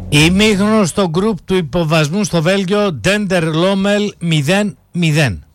Ημίχρονο στο γκρουπ του υποβασμού στο Βέλγιο, Ντέντερ Λόμελ 0-0.